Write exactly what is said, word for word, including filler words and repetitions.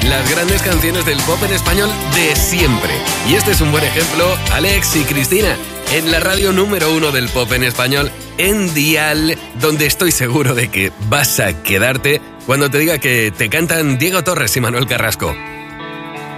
las grandes canciones del pop en español de siempre. Y este es un buen ejemplo, Alex y Cristina, en la radio número uno del pop en español, en Dial, donde estoy seguro de que vas a quedarte cuando te diga que te cantan Diego Torres y Manuel Carrasco.